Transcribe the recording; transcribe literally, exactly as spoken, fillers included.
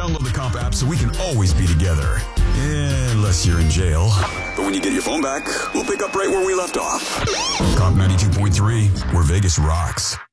Download the Comp app so we can always be together. Unless you're in jail. But when you get your phone back, we'll pick up right where we left off. Comp ninety-two point three, where Vegas rocks.